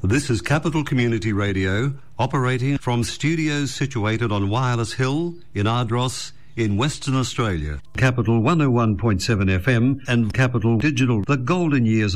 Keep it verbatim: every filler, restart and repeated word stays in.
This is Capital Community Radio, operating from studios situated on Wireless Hill in Ardross in Western Australia. Capital one oh one point seven F M and Capital Digital, the golden years